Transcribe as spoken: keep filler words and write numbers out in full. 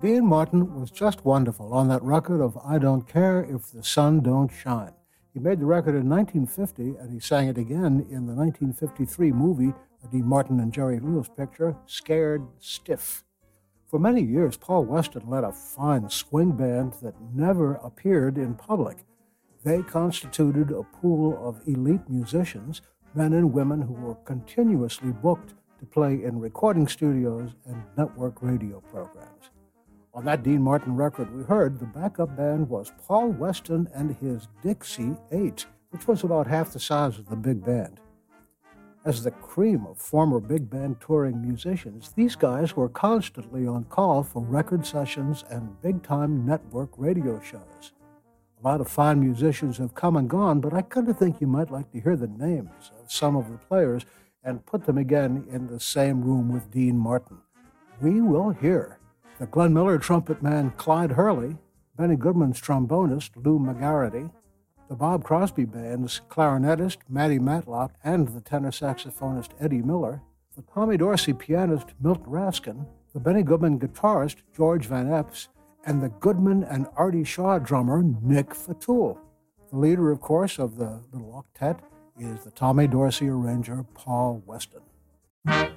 Dean Martin was just wonderful on that record of I Don't Care If the Sun Don't Shine. He made the record in nineteen fifty, and he sang it again in the nineteen fifty-three movie, a Dean Martin and Jerry Lewis picture, Scared Stiff. For many years, Paul Weston led a fine swing band that never appeared in public. They constituted a pool of elite musicians, men and women who were continuously booked to play in recording studios and network radio programs. On that Dean Martin record we heard, the backup band was Paul Weston and his Dixie Eight, which was about half the size of the big band. As the cream of former big band touring musicians, these guys were constantly on call for record sessions and big-time network radio shows. A lot of fine musicians have come and gone, but I kind of think you might like to hear the names of some of the players and put them again in the same room with Dean Martin. We will hear the Glenn Miller trumpet man Clyde Hurley, Benny Goodman's trombonist Lou McGarity, the Bob Crosby Band's clarinetist Matty Matlock and the tenor saxophonist Eddie Miller, the Tommy Dorsey pianist Milton Raskin, the Benny Goodman guitarist George Van Epps, and the Goodman and Artie Shaw drummer Nick Fatul. The leader, of course, of the little octet is the Tommy Dorsey arranger Paul Weston.